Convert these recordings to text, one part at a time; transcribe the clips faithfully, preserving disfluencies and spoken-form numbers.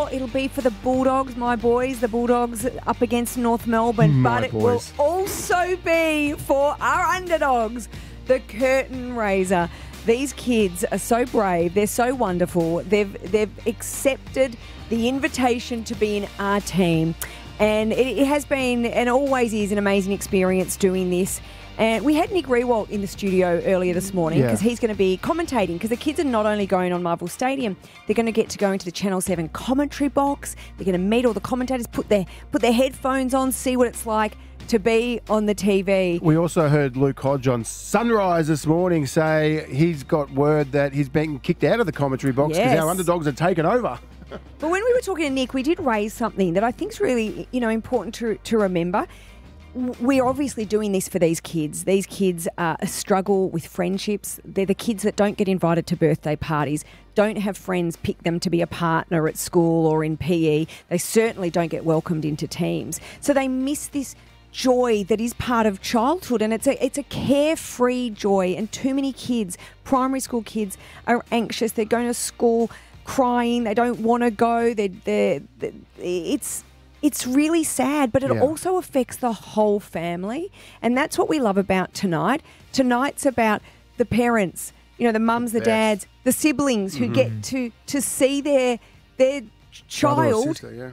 or it'll be for the Bulldogs, my boys, the Bulldogs up against North Melbourne. My but it boys. will also be for our underdogs, the Curtin Raiser. These kids are so brave. They're so wonderful. They've they've accepted the invitation to be in our team. And it, it has been and always is an amazing experience doing this. And we had Nick Rewalt in the studio earlier this morning because Yeah. he's going to be commentating because the kids are not only going on Marvel Stadium, they're going to get to go into the Channel seven commentary box. They're going to meet all the commentators, put their put their headphones on, see what it's like to be on the T V. We also heard Luke Hodge on Sunrise this morning say he's got word that he's been kicked out of the commentary box because Yes. our underdogs are taken over. But when we were talking to Nick, we did raise something that I think is really, you know, important to, to remember. We're obviously doing this for these kids. These kids uh, struggle with friendships. They're the kids that don't get invited to birthday parties, don't have friends pick them to be a partner at school or in P E. They certainly don't get welcomed into teams. So they miss this joy that is part of childhood, and it's a it's a carefree joy. And too many kids, primary school kids, are anxious. They're going to school crying. They don't want to go. They're, they're, they're, it's it's really sad, but it Yeah. also affects the whole family. And that's what we love about tonight. Tonight's about the parents, you know, the mums, the best. dads, the siblings who get to to see their their Brother or child sister, yeah.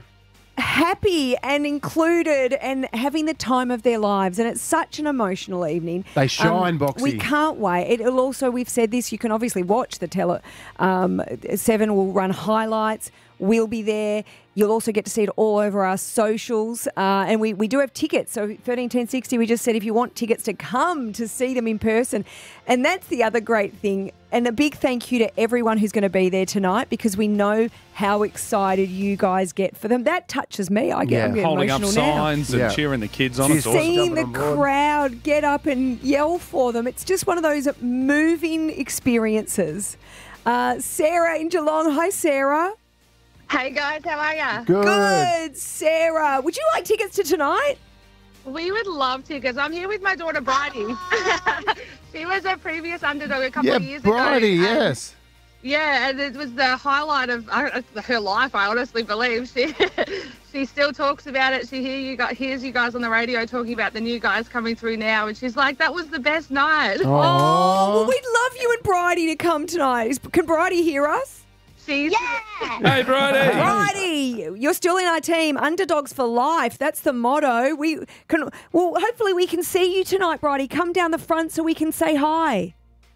happy and included and having the time of their lives. And it's such an emotional evening. They shine, Boxy. We can't wait. It'll also, we've said this, you can obviously watch the tele. Um, Seven will run highlights. We'll be there. You'll also get to see it all over our socials. Uh, and we, we do have tickets. So thirteen ten sixty, we just said if you want tickets to come to see them in person. And that's the other great thing. And a big thank you to everyone who's going to be there tonight because we know how excited you guys get for them. That touches me. I get Yeah. I'm getting Holding up emotional now. signs and Yeah. cheering the kids on. Jeez. It's awesome. Seeing the Jumping on board. crowd get up and yell for them. It's just one of those moving experiences. Uh, Sarah in Geelong. Hi, Sarah. Hey guys, how are ya? Good. Good, Sarah. Would you like tickets to tonight? We would love tickets. I'm here with my daughter Bridie. She was a previous underdog a couple Yeah, of years Bridie, ago. and- yes. Yeah, and it was the highlight of uh, her life. I honestly believe she she still talks about it. She hear you guys, hears you guys on the radio talking about the new guys coming through now, and she's like, "That was the best night." Oh, well, Oh, we'd love you and Bridie to come tonight. Is- Can Bridie hear us? She's Hey, Brody. Bridie, you're still in our team. Underdogs for life. That's the motto. We can. Well, hopefully we can see you tonight, Bridie. Come down the front so we can say hi.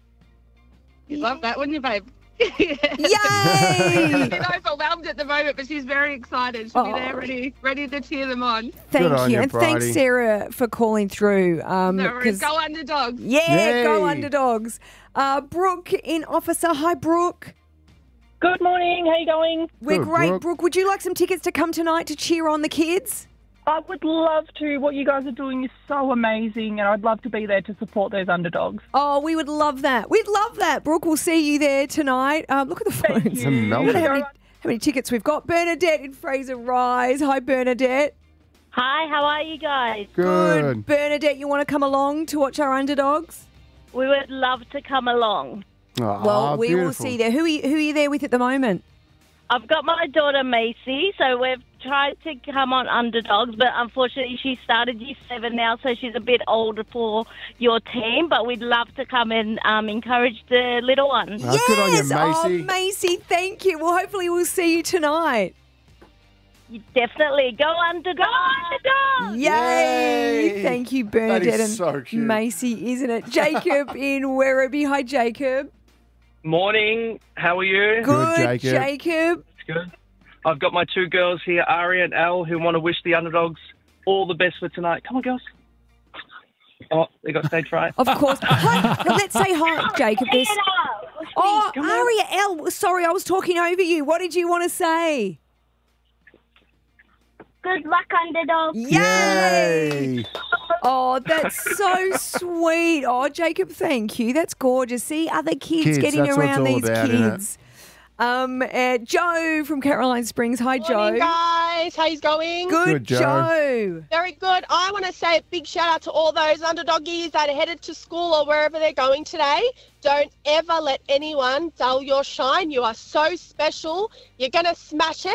you love that, wouldn't you, babe? Yay! She's a bit overwhelmed at the moment, but she's very excited. She'll be Oh. there, ready, ready to cheer them on. Thank Good on you. you, And thanks, Bridie. Sarah, for calling through. Um, No worries. 'cause- Go underdogs. yeah, go Yay. Underdogs. Uh, Brooke in Officer. Hi, Brooke. Good morning. How you going? We're Good, great, Brooke. Brooke. Would you like some tickets to come tonight to cheer on the kids? I would love to. What you guys are doing is so amazing, and I'd love to be there to support those underdogs. Oh, we would love that. We'd love that. Brooke, we'll see you there tonight. Um, look at the Thank phones. you. In Melbourne. How many, how many tickets we've got? Bernadette in Fraser Rise. Hi, Bernadette. Hi, how are you guys? Good. Bernadette, you want to come along to watch our underdogs? We would love to come along. Aw, Well, we will beautiful. see you there. Who are you, who are you there with at the moment? I've got my daughter Macy, so we've tried to come on underdogs, but unfortunately she started year seven now, so she's a bit older for your team, but we'd love to come and um, encourage the little one. Ah, good on you, yes! Oh, Macy. Macy, thank you. Well, hopefully we'll see you tonight. You definitely go under, go underdogs! Yay! Yay! Thank you, Bernadette is and so cute. Macy, isn't it? Jacob in Werribee. Hi, Jacob. Morning. How are you? Good, Jacob. Jacob. It's good. I've got my two girls here, Ari and Elle, who want to wish the underdogs all the best for tonight. Come on, girls. Oh, they got stage fright. Of course. Hi. Well, let's say hi, Jacob. There's... Oh, Come on. Aria L. Sorry, I was talking over you. What did you want to say? Good luck, underdogs! Yay! Yay. Oh, that's so sweet. Oh, Jacob, thank you. That's gorgeous. See other kids, Kids, getting that's what it's around all these about, isn't it? kids. Um, uh, Joe from Caroline Springs. Hi, Morning, Joe. guys. How's going? Good, Good, Joe. Joe. Very good. I want to say a big shout out to all those underdoggies that are headed to school or wherever they're going today. Don't ever let anyone dull your shine. You are so special. You're going to smash it.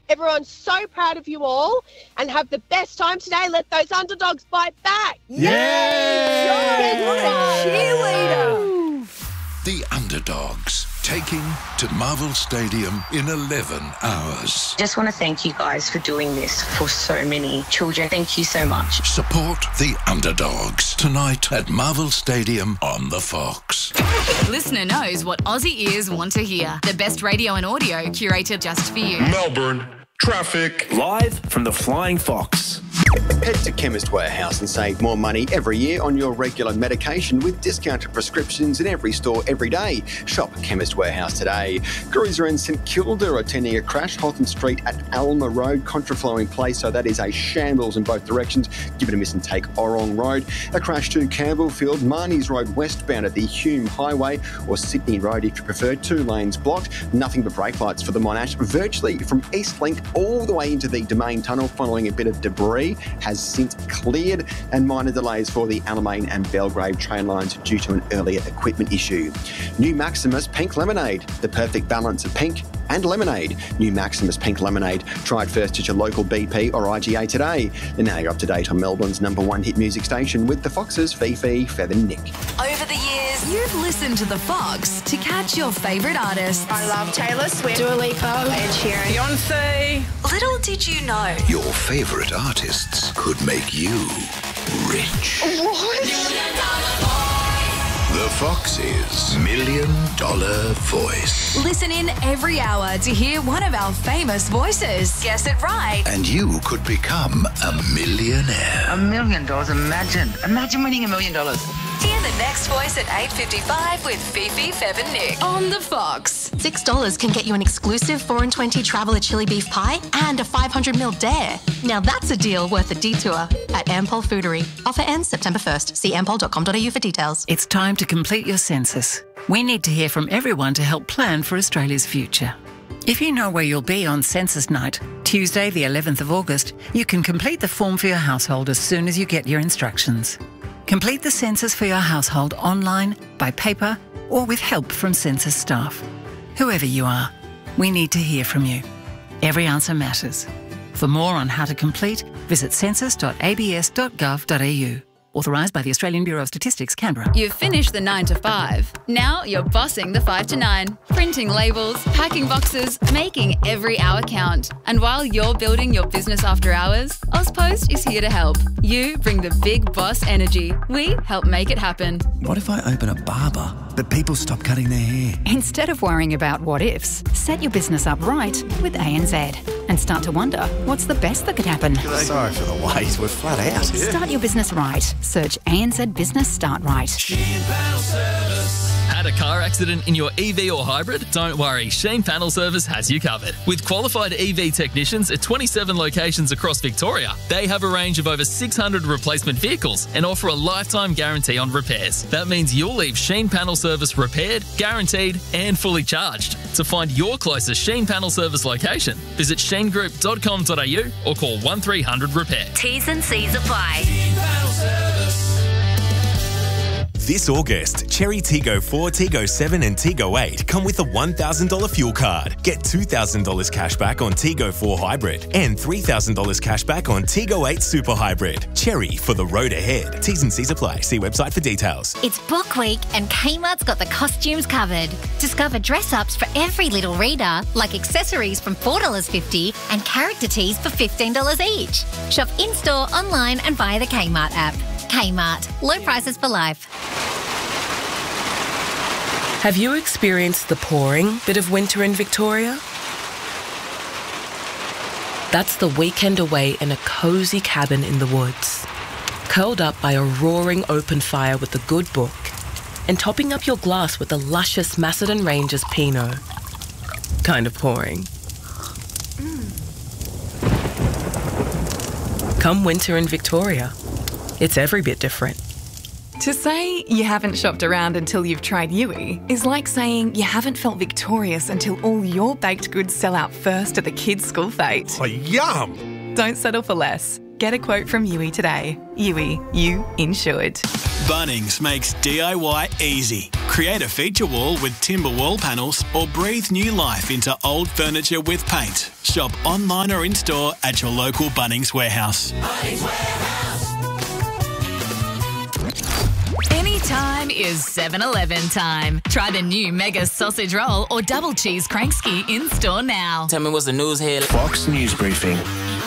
Everyone's so proud of you all and have the best time today. Let those underdogs bite back. Yay! Joy, what a cheerleader. The Underdogs, taking to Marvel Stadium in eleven hours. Just want to thank you guys for doing this for so many children. Thank you so much. Support the Underdogs tonight at Marvel Stadium on the Fox. Listener knows what Aussie ears want to hear. The best radio and audio curated just for you. Melbourne traffic. Live from the Flying Fox. Head to Chemist Warehouse and save more money every year on your regular medication with discounted prescriptions in every store every day. Shop at Chemist Warehouse today. Cruiser and St Kilda are attending a crash. Hotham Street at Alma Road, contraflowing place, so that is a shambles in both directions. Give it a miss and take Orong Road. A crash to Campbellfield, Marnie's Road westbound at the Hume Highway, or Sydney Road if you prefer. Two lanes blocked. Nothing but brake lights for the Monash. Virtually from Eastlink all the way into the Domain Tunnel following a bit of debris has since cleared, and minor delays for the Alamein and Belgrave train lines due to an earlier equipment issue. New Maximus Pink Lemonade, the perfect balance of pink and lemonade. New Maximus Pink Lemonade. Try it first at your local B P or I G A today. And now you're up to date on Melbourne's number one hit music station with the Foxes, Fifi, Fev and Nick. Over the years, you've listened to The Fox to catch your favourite artists. I love Taylor Swift, Dua Lipa, Ed Sheeran, Beyonce. Little did you know, Your favourite artists could make you rich. What? The Fox's Million Dollar Voice. Listen in every hour to hear one of our famous voices. Guess it right. And you could become a millionaire. A million dollars, imagine. Imagine winning a million dollars. Hear the next voice at eight fifty-five with Fifi, Fev and Nick on The Fox. six dollars can get you an exclusive four and twenty Traveller chili beef pie and a five hundred mil dare. Now that's a deal worth a detour at Ampol Foodery. Offer ends September first. See ampol dot com dot a u for details. It's time to complete your census. We need to hear from everyone to help plan for Australia's future. If you know where you'll be on census night, Tuesday the eleventh of August, you can complete the form for your household as soon as you get your instructions. Complete the census for your household online, by paper, or with help from census staff. Whoever you are, we need to hear from you. Every answer matters. For more on how to complete, visit census dot a b s dot gov dot a u. Authorised by the Australian Bureau of Statistics, Canberra. You've finished the nine to five. Now you're bossing the five to nine. Printing labels, packing boxes, making every hour count. And while you're building your business after hours, AusPost is here to help. You bring the big boss energy. We help make it happen. What if I open a barber, but people stop cutting their hair? Instead of worrying about what ifs, set your business up right with A N Z and start to wonder, what's the best that could happen? Sorry for the wait, we're flat out. Start your business right. Search A N Z Business Start Right. Had a car accident in your E V or hybrid? Don't worry, Sheen Panel Service has you covered. With qualified E V technicians at twenty-seven locations across Victoria, they have a range of over six hundred replacement vehicles and offer a lifetime guarantee on repairs. That means you'll leave Sheen Panel Service repaired, guaranteed and fully charged. To find your closest Sheen Panel Service location, visit sheen group dot com dot a u or call one three hundred repair. T's and C's apply. This August, Cherry Tiggo four, Tiggo seven and Tiggo eight come with a one thousand dollars fuel card. Get two thousand dollars cash back on Tiggo four Hybrid and three thousand dollars cash back on Tiggo eight Super Hybrid. Cherry for the road ahead. T's and C's apply. See website for details. It's Book Week and Kmart's got the costumes covered. Discover dress-ups for every little reader, like accessories from four dollars fifty and character tees for fifteen dollars each. Shop in-store, online and via the Kmart app. Kmart. Low prices for life. Have you experienced the pouring bit of winter in Victoria? That's the weekend away in a cosy cabin in the woods, curled up by a roaring open fire with a good book, and topping up your glass with the luscious Macedon Rangers Pinot. Kind of pouring. Mm. Come winter in Victoria. It's every bit different. To say you haven't shopped around until you've tried Yui is like saying you haven't felt victorious until all your baked goods sell out first at the kids' school fete. Oh, yum! Don't settle for less. Get a quote from Yui today. Yui, you insured. Bunnings makes D I Y easy. Create a feature wall with timber wall panels or breathe new life into old furniture with paint. Shop online or in-store at your local Bunnings warehouse. Bunnings Warehouse. Anytime is seven eleven time. Try the new Mega Sausage Roll or Double Cheese Krankski in-store now. Tell me what's the news here. Fox News Briefing.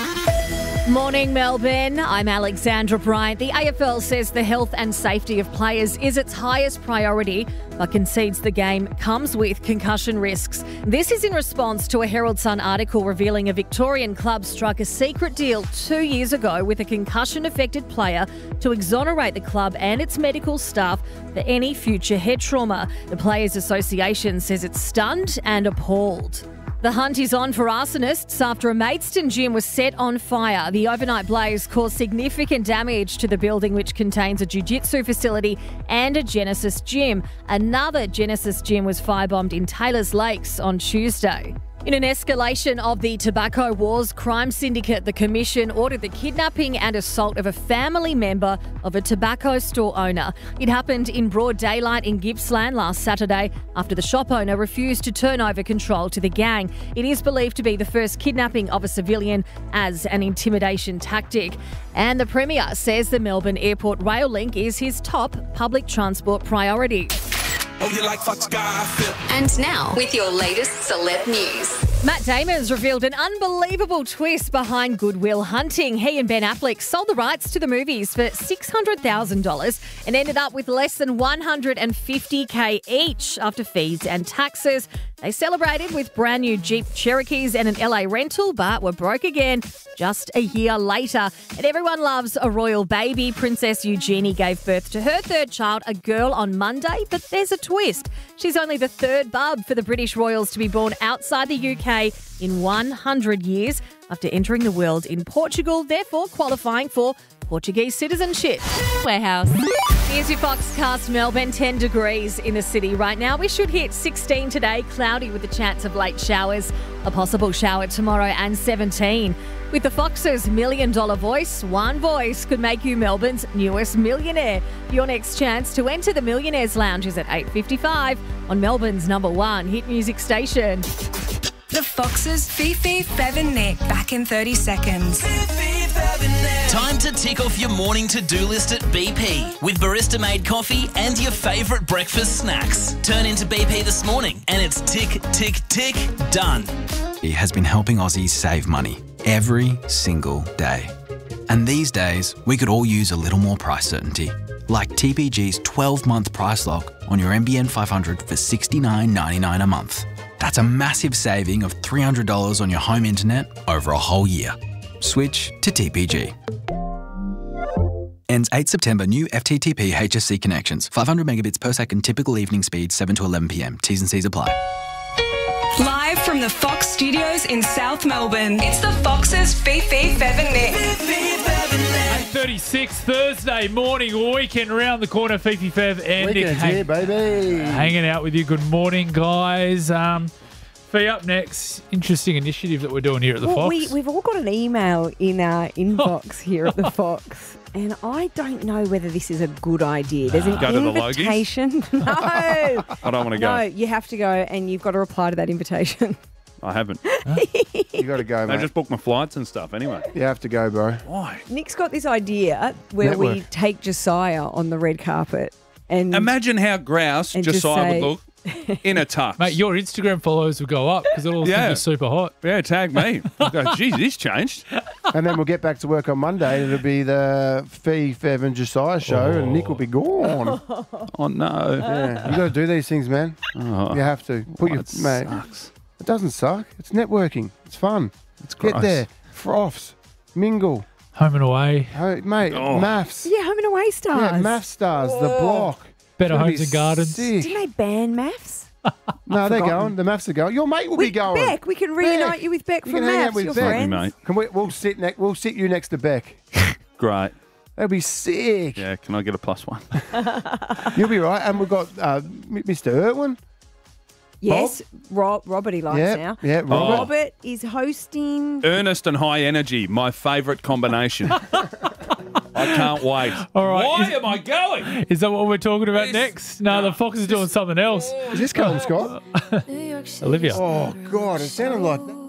Morning, Melbourne. I'm Alexandra Bryant. The A F L says the health and safety of players is its highest priority, but concedes the game comes with concussion risks. This is in response to a Herald Sun article revealing a Victorian club struck a secret deal two years ago with a concussion-affected player to exonerate the club and its medical staff for any future head trauma. The Players Association says it's stunned and appalled. The hunt is on for arsonists after a Maidstone gym was set on fire. The overnight blaze caused significant damage to the building, which contains a jiu-jitsu facility and a Genesis gym. Another Genesis gym was firebombed in Taylors Lakes on Tuesday. In an escalation of the tobacco wars crime syndicate, the Commission ordered the kidnapping and assault of a family member of a tobacco store owner. It happened in broad daylight in Gippsland last Saturday after the shop owner refused to turn over control to the gang. It is believed to be the first kidnapping of a civilian as an intimidation tactic. And the Premier says the Melbourne Airport rail link is his top public transport priority. Oh, you like Fox Garfield. And now, with your latest celeb news. Matt Damon's revealed an unbelievable twist behind Good Will Hunting. He and Ben Affleck sold the rights to the movies for six hundred thousand dollars and ended up with less than one hundred fifty thousand dollars each after fees and taxes. They celebrated with brand new Jeep Cherokees and an L A rental, but were broke again just a year later. And everyone loves a royal baby. Princess Eugenie gave birth to her third child, a girl, on Monday, but there's a twist. She's only the third bub for the British royals to be born outside the U K in one hundred years after entering the world in Portugal, therefore qualifying for Portuguese citizenship. Warehouse. Here's your Foxcast Melbourne, ten degrees in the city right now. We should hit sixteen today, cloudy with a chance of late showers. A possible shower tomorrow and seventeen. With the Fox's Million Dollar Voice, one voice could make you Melbourne's newest millionaire. Your next chance to enter the Millionaires Lounge is at eight fifty-five on Melbourne's number one hit music station. The Fox's Fifi, Fev and Nick, back in thirty seconds. Time to tick off your morning to-do list at B P with barista-made coffee and your favourite breakfast snacks. Turn into B P this morning and it's tick, tick, tick, done. He has been helping Aussies save money every single day. And these days, we could all use a little more price certainty. Like T P G's twelve-month price lock on your N B N five hundred for sixty-nine ninety-nine a month. That's a massive saving of three hundred dollars on your home internet over a whole year. Switch to T P G. Ends eighth September. New F T T P H S C connections. five hundred megabits per second typical evening speed, seven to eleven p m. T's and C's apply. Live from the Fox Studios in South Melbourne, it's the Fox's Fifi, Fev and Nick. eight thirty-six Thursday morning, weekend round the corner. Fifi, Fev and Nick Weekend's here, baby. hanging out with you. Good morning, guys. Um, Fee, up next, interesting initiative that we're doing here at the well, Fox. We, we've all got an email in our inbox here at the Fox, and I don't know whether this is a good idea. There's an Go to the Logies? invitation. No. I don't want to go. No, you have to go, and you've got to reply to that invitation. I haven't. You got to go, They mate. just booked my flights and stuff anyway. You have to go, bro. Why? Nick's got this idea where we Network. take Josiah on the red carpet, and Imagine how grouse And just Josiah say- would look in a tux. Mate, your Instagram followers will go up because it'll Yeah. think you're super hot. Yeah, tag me. I'll go, geez, this changed. And then we'll get back to work on Monday, and it'll be the Fee, Fev and Josiah show, and Nick will be gone. Oh, no. Yeah, you got to do these things, man. Oh. You have to. Put Oh, your it mate. sucks. It doesn't suck. It's networking. It's fun. It's Get gross. there. Froths. Mingle. Home and away. Oh, mate, Oh. maths. yeah, home and away stars. Yeah, math stars. The Oh. block. Better It's gonna Homes be and Gardens. sick. Didn't they ban maths? No, they're forgotten. going. The maths are going. Your mate will We- be going. Beck, we can reunite Beck. you with Beck You from can hang out maths. with Your Beck. friends. Mate. Can we? We'll sit next. We'll sit you next to Beck. Great. That'll be sick. Yeah, can I get a plus one? You'll be right. And we've got uh, M- Mister Irwin. Yes, Rob, Robert he likes Yeah, now. yeah, Robert. Robert is hosting. Earnest and high energy, my favourite combination. I can't wait. All right. Why Is- am I going? Is that what we're talking about next? No, the Fox is doing something else. Is this Colin Scott? Olivia. Oh, God, it sounded like...